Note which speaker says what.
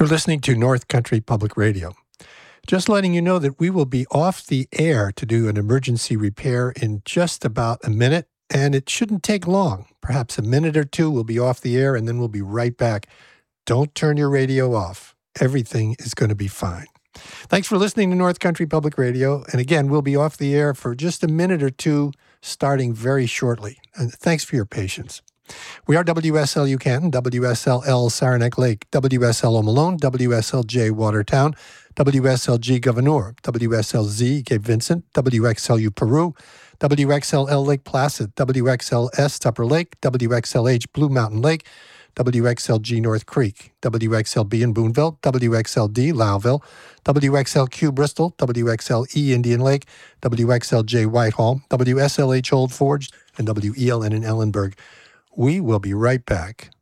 Speaker 1: You're listening to North Country Public Radio. Just letting you know that we will be off the air to do an emergency repair in just about a minute, and it shouldn't take long. Perhaps a minute or two, we'll be off the air, and then we'll be right back. Don't turn your radio off. Everything is going to be fine. Thanks for listening to North Country Public Radio. And again, we'll be off the air for just a minute or two, starting very shortly. And thanks for your patience. We are WSLU Canton, WSLL Saranac Lake, WSLO Malone, WSLJ Watertown, WSLG Gouverneur, WSLZ Cape Vincent, WXLU Peru, WXLL Lake Placid, WXLS Tupper Lake, WXLH Blue Mountain Lake, WXLG North Creek, WXLB in Boonville, WXLD Lowville, WXLQ Bristol, WXLE Indian Lake, WXLJ Whitehall, WSLH Old Forge, and WELN in Ellenburg. We will be right back.